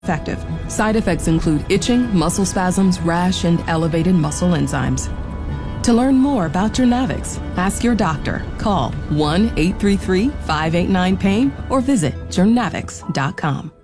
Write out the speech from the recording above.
effective. Side effects include itching, muscle spasms, rash, and elevated muscle enzymes. To learn more about Journavx, ask your doctor. Call 1-833-589-PAIN or visit journavx.com.